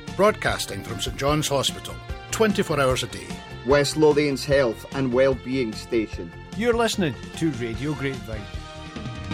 broadcasting from St John's Hospital, 24 hours a day. West Lothian's health and well-being station. You're listening to Radio Grapevine.